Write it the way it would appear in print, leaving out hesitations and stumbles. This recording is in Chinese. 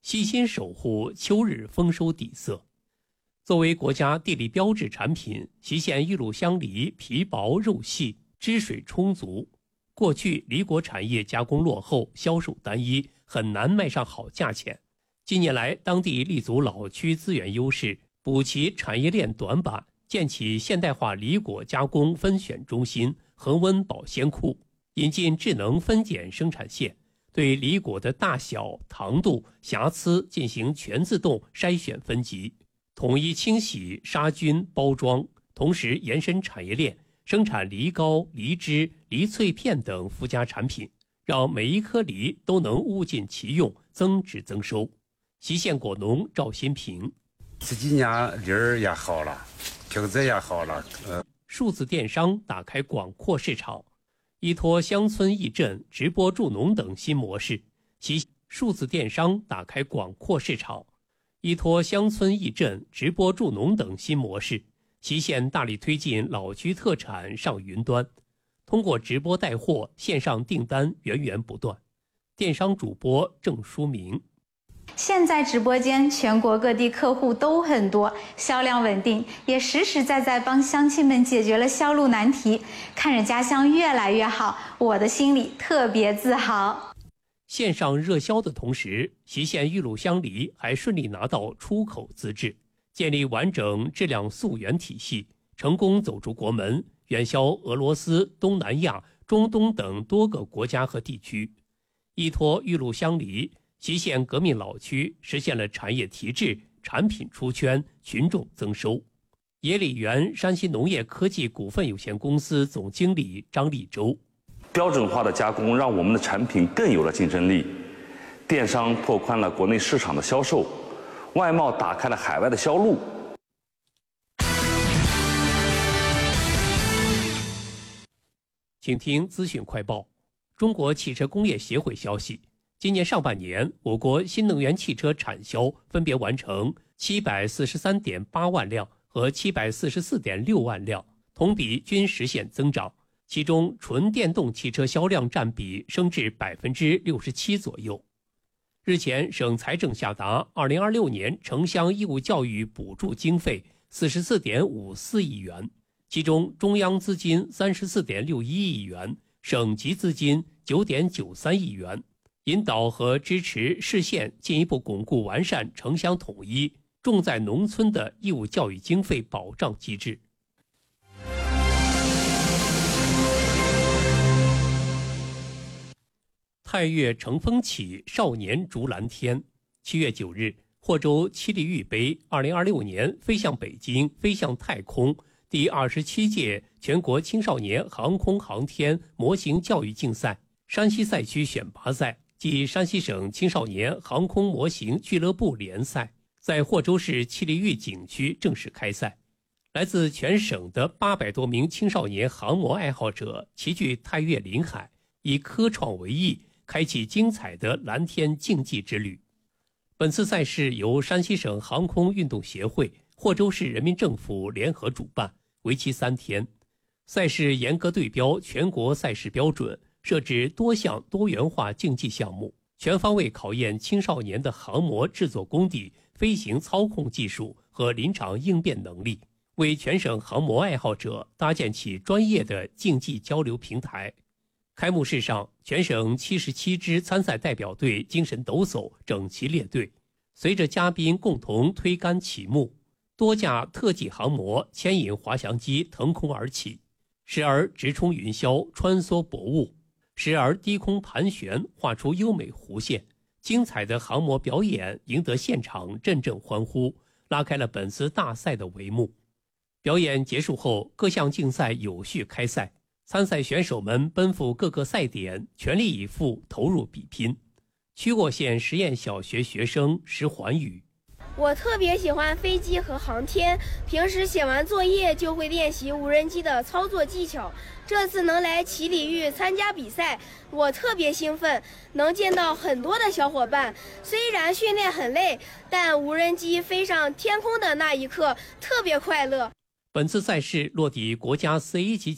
悉心守护秋日丰收底色。作为国家地理标志产品，隰县玉露香梨皮薄肉细，汁水充足。过去梨果产业加工落后，销售单一，很难卖上好价钱。近年来，当地立足老区资源优势，补齐产业链短板，建起现代化梨果加工分选中心、恒温保鲜库，引进智能分拣生产线，对梨果的大小、糖度、瑕疵进行全自动筛选分级，统一清洗、杀菌、包装，同时延伸产业链，生产梨膏、梨汁、梨脆片等附加产品，让每一颗梨都能物尽其用，增值增收。隰县果农赵新平： 这几年梨儿也好了，品质也好了。 数字电商打开广阔市场，依托乡村义镇、直播助农等新模式，数字电商打开广阔市场，依托乡村义镇、直播助农等新模式，隰县大力推进老区特产上云端，通过直播带货，线上订单源源不断。电商主播郑书明： 现在直播间全国各地客户都很多，销量稳定，也实实在在帮乡亲们解决了销路难题。看着家乡越来越好，我的心里特别自豪。 线上热销的同时，隰县玉露香梨还顺利拿到出口资质，建立完整质量溯源体系，成功走出国门，远销俄罗斯、东南亚、中东等多个国家和地区。依托玉露香梨，隰县革命老区实现了产业提质、产品出圈、群众增收。野里园山西农业科技股份有限公司总经理张立洲： 标准化的加工让我们的产品更有了竞争力，电商拓宽了国内市场的销售，外贸打开了海外的销路。 请听资讯快报。中国汽车工业协会消息，今年上半年，我国新能源汽车产销分别完成743.8万辆和744.6万辆，同比均实现增长。其中，纯电动汽车销量占比升至67%左右。日前，省财政下达2026年城乡义务教育补助经费44.54亿元，其中中央资金34.61亿元，省级资金9.93亿元，引导和支持市县进一步巩固完善城乡统一、重在农村的义务教育经费保障机制。太岳乘风起，少年逐蓝天。7月9日，霍州七里玉杯2026年飞向北京、飞向太空第27届全国青少年航空航天模型教育竞赛山西赛区选拔赛暨山西省青少年航空模型俱乐部联赛在霍州市七里玉景区正式开赛。来自全省的800多名青少年航模爱好者齐聚太岳临海，以科创为翼，开启精彩的蓝天竞技之旅。本次赛事由山西省航空运动协会、霍州市人民政府联合主办，为期3天。赛事严格对标全国赛事标准，设置多项多元化竞技项目，全方位考验青少年的航模制作功底、飞行操控技术和临场应变能力，为全省航模爱好者搭建起专业的竞技交流平台。开幕式上，全省77支参赛代表队精神抖擞，整齐列队，随着嘉宾共同推杆起幕，多架特技航模牵引滑翔机腾空而起，时而直冲云霄穿梭薄雾，时而低空盘旋画出优美弧线。精彩的航模表演赢得现场阵阵欢呼，拉开了本次大赛的帷幕。表演结束后，各项竞赛有序开赛，参赛选手们奔赴各个赛点，全力以赴投入比拼。曲沃县实验小学学生石环宇： 我特别喜欢飞机和航天，平时写完作业就会练习无人机的操作技巧。这次能来七里玉参加比赛，我特别兴奋，能见到很多的小伙伴。虽然训练很累，但无人机飞上天空的那一刻特别快乐。 本次赛事落地国家4A级